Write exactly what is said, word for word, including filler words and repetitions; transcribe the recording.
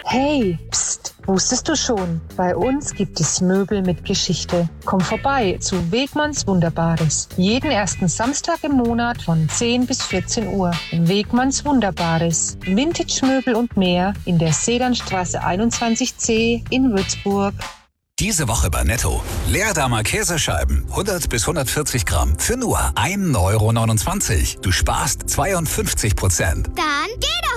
Hey, pst, wusstest du schon? Bei uns gibt es Möbel mit Geschichte. Komm vorbei zu Wegmanns Wunderbares. Jeden ersten Samstag im Monat von zehn bis vierzehn Uhr. Wegmanns Wunderbares. Vintage-Möbel und mehr in der Sedanstraße einundzwanzig C in Würzburg. Diese Woche bei Netto. Leerdammer Käsescheiben, hundert bis hundertvierzig Gramm für nur ein Euro neunundzwanzig. Du sparst zweiundfünfzig Prozent. Dann geh